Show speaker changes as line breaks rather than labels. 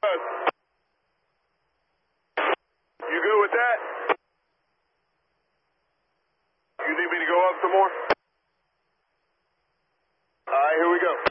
You good with that? You need me to go up some more? All right, here we go.